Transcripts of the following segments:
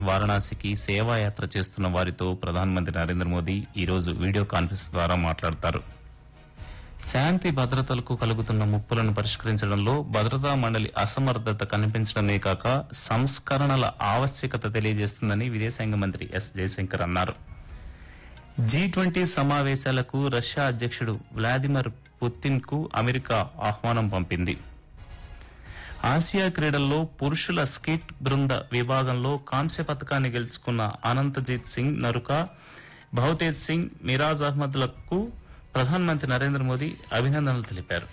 వారణాసికి సేవాయాత్ర చేస్తున్న వారితో ప్రధానమంత్రి నరేంద్ర మోదీ ఈరోజు వీడియో కాన్ఫరెన్స్ ద్వారా మాట్లాడతారు. శాంతి భద్రతలకు కలుగుతున్న ముప్పులను పరిష్కరించడంలో భద్రతా మండలి అసమర్థత కనిపించడమే కాక సంస్కరణల ఆవశ్యకత తెలియజేస్తుందని విదేశాంగ మంత్రి ఎస్ జయశంకర్ అన్నారు. G20 సమావేశాలకు రష్యా అధ్యక్షుడు వ్లాదిమిర్ పుతిన్ కు అమెరికా ఆహ్వానం పంపింది. ఆసియా క్రీడల్లో పురుషుల స్కీట్ బృంద విభాగంలో కాంస్య పథకాన్ని గెలుచుకున్న అనంతజీత్ సింగ్ నరుక, భవతేజ్ సింగ్, మిరాజ్ అహ్మద్లకు ప్రధానమంత్రి నరేంద్ర మోదీ అభినందనలు తెలిపారు.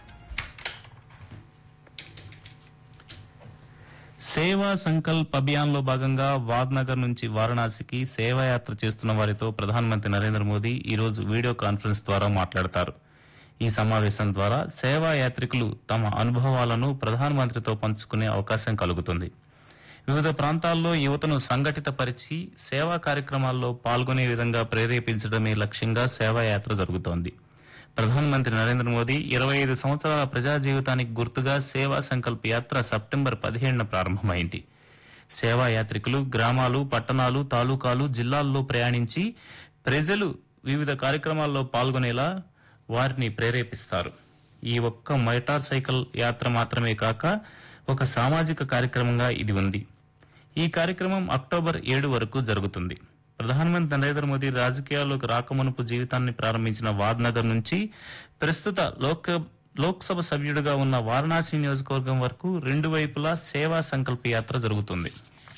సేవా సంకల్ప్ అభియాన్ లో భాగంగా వాద్నగర్ నుంచి వారణాసికి సేవాయాత్ర చేస్తున్న వారితో ప్రధానమంత్రి నరేంద్ర మోదీ ఈరోజు వీడియో కాన్ఫరెన్స్ ద్వారా మాట్లాడతారు. ఈ సమావేశం ద్వారా సేవా యాత్రికులు తమ అనుభవాలను ప్రధానమంత్రితో పంచుకునే అవకాశం కలుగుతుంది. వివిధ ప్రాంతాల్లో యువతను సంఘటితపరిచి సేవా కార్యక్రమాల్లో పాల్గొనే విధంగా ప్రేరేపించడమే లక్ష్యంగా సేవాయాత్ర జరుగుతోంది. ప్రధానమంత్రి నరేంద్ర మోదీ 25 సంవత్సరాల ప్రజా జీవితానికి గుర్తుగా సేవా సంకల్ప్ యాత్ర సెప్టెంబర్ 17న ప్రారంభమైంది. సేవా యాత్రికులు గ్రామాలు, పట్టణాలు, తాలూకాలు, జిల్లాల్లో ప్రయాణించి ప్రజలు వివిధ కార్యక్రమాల్లో పాల్గొనేలా వారిని ప్రేరేపిస్తారు. ఈ ఒక్క మోటార్ సైకిల్ యాత్ర మాత్రమే కాక ఒక సామాజిక కార్యక్రమంగా ఇది ఉంది. ఈ కార్యక్రమం అక్టోబర్ 7 వరకు జరుగుతుంది. ప్రధానమంత్రి నరేంద్ర మోదీ రాజకీయాల్లోకి రాకమునుపు జీవితాన్ని ప్రారంభించిన వాద్నగర్ నుంచి ప్రస్తుత లోక్సభ సభ్యుడిగా ఉన్న వారణాసి నియోజకవర్గం వరకు రెండు వైపులా సేవా సంకల్ప యాత్ర జరుగుతుంది.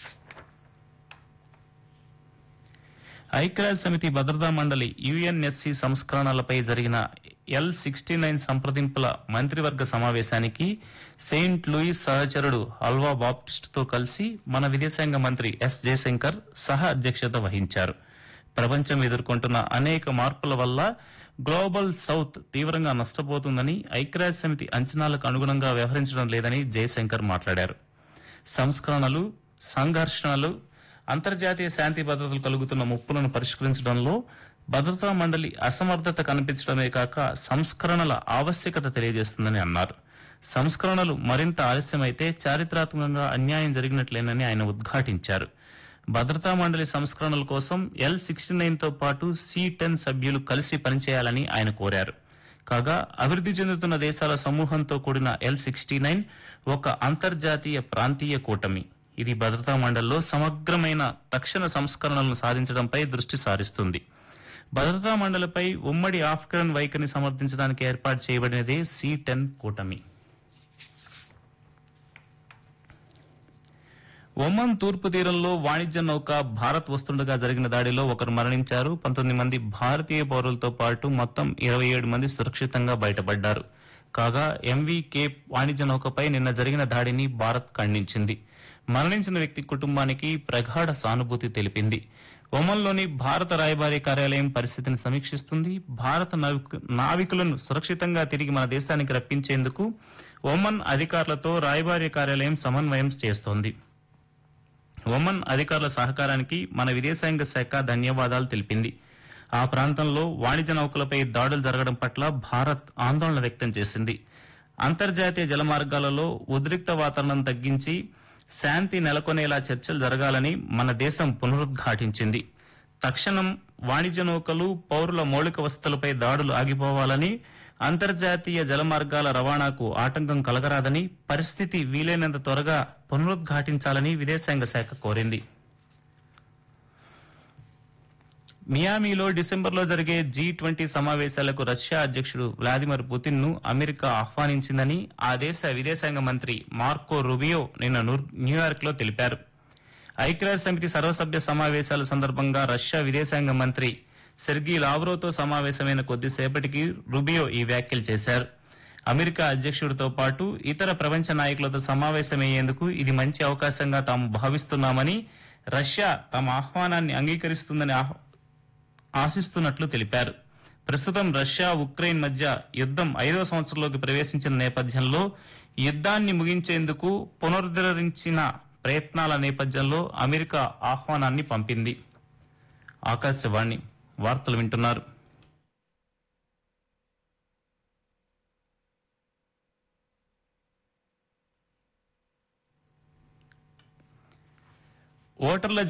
ఐక్యరాజ్య సమితి భద్రతా మండలి యుఎన్ఎస్సి సంస్కరణలపై జరిగిన L69 సంప్రదింపుల మంత్రివర్గ సమావేశానికి సెయింట్ లూయిస్ సహచరుడు అల్వా బాప్టిస్టుతో కలిసి మన విదేశాంగ మంత్రి ఎస్ జయశంకర్ సహ అధ్యక్షత వహించారు. ప్రపంచం ఎదుర్కొంటున్న అనేక మార్పుల వల్ల గ్లోబల్ సౌత్ తీవ్రంగా నష్టపోతుందని, ఐక్యరాజ్య సమితి అంచనాలకు అనుగుణంగా వ్యవహరించడం లేదని జయశంకర్ మాట్లాడారు. సంస్కరణలు, సంఘర్షణలు, అంతర్జాతీయ శాంతి భద్రతలు కలుగుతున్న ముప్పులను పరిష్కరించడంలో భద్రతా మండలి అసమర్థత కనిపించడమే కాక సంస్కరణల ఆవశ్యకత తెలియజేస్తుందని అన్నారు. సంస్కరణలు మరింత ఆలస్యమైతే చారిత్రాత్మకంగా అన్యాయం జరిగినట్లేనని ఆయన ఉద్ఘాటించారు. భద్రతా మండలి సంస్కరణల కోసం L69తో పాటు C10 సభ్యులు కలిసి పనిచేయాలని ఆయన కోరారు. కాగా అభివృద్ధి చెందుతున్న దేశాల సమూహంతో కూడిన L69 ఒక అంతర్జాతీయ ప్రాంతీయ కూటమి. ఇది భద్రతా మండలిలో సమగ్రమైన తక్షణ సంస్కరణలను సాధించడంపై దృష్టి సారిస్తుంది. భద్రతా మండలిపై ఉమ్మడి ఆఫ్ఘన్ వైఖరిని సమర్థించడానికి ఏర్పాటు చేయబడినదే C10 కూటమి. ఒమన్ తూర్పు తీరంలో వాణిజ్య నౌక భారత్ వస్తుండగా జరిగిన దాడిలో ఒకరు మరణించారు. 19 మంది భారతీయ పౌరులతో పాటు మొత్తం 27 మంది సురక్షితంగా బయటపడ్డారు. కాగా MV కేప్ వాణిజ్య నౌకపై నిన్న జరిగిన దాడిని భారత్ ఖండించింది. మరణించిన వ్యక్తి కుటుంబానికి ప్రగాఢ సానుభూతి తెలిపింది. ఒమన్లోని భారత రాయబారి కార్యాలయం పరిస్థితిని సమీక్షిస్తుంది. భారత నావికులను సురక్షితంగా తిరిగి మన దేశానికి రప్పించేందుకు ఒమన్ అధికారులతో రాయబారి కార్యాలయం సమన్వయం చేస్తోంది. ఒమన్ అధికారుల సహకారానికి మన విదేశాంగ శాఖ ధన్యవాదాలు తెలిపింది. ఆ ప్రాంతంలో వాణిజ్య నౌకలపై దాడులు జరగడం పట్ల భారత్ ఆందోళన వ్యక్తం చేసింది. అంతర్జాతీయ జలమార్గాలలో ఉద్రిక్త వాతావరణం తగ్గించి శాంతి నెలకొనేలా చర్చలు జరగాలని మన దేశం పునరుద్ఘాటించింది. తక్షణం వాణిజ్య నౌకలు, పౌరుల మౌలిక వసతులపై దాడులు ఆగిపోవాలని, అంతర్జాతీయ జలమార్గాల రవాణాకు ఆటంకం కలగరాదని, పరిస్థితి వీలైనంత త్వరగా పునరుద్ఘాటించాలని విదేశాంగ శాఖ కోరింది. మియామిలో డిసెంబర్లో జరిగే G20 సమావేశాలకు రష్యా అధ్యక్షుడు వ్లాదిమిర్ పుతిన్ ను అమెరికా ఆహ్వానించిందని ఆ దేశ విదేశాంగ మంత్రి మార్కో రూబియో నిన్న న్యూయార్క్ లో తెలిపారు. ఐక్యరాజ్య సమితి సర్వసభ్య సమావేశాల సందర్భంగా రష్యా విదేశాంగ మంత్రి సెర్గీ లావ్రోతో సమావేశమైన కొద్దిసేపటికి రూబియో ఈ వ్యాఖ్యలు చేశారు. అమెరికా అధ్యక్షుడితో పాటు ఇతర ప్రపంచ నాయకులతో సమావేశమయ్యేందుకు ఇది మంచి అవకాశంగా తాము భావిస్తున్నామని, రష్యా తమ ఆహ్వానాన్ని అంగీకరిస్తుందని ఆశిస్తున్నట్లు తెలిపారు. ప్రస్తుతం రష్యా, ఉక్రెయిన్ మధ్య యుద్దం 5వ సంవత్సరంలోకి ప్రవేశించిన నేపథ్యంలో యుద్ధాన్ని ముగించేందుకు పునరుద్ధరించిన ప్రయత్నాల నేపథ్యంలో అమెరికా ఆహ్వానాన్ని పంపింది. ఆకాశవాణి వార్తలు వింటున్నారు. ఓటర్ల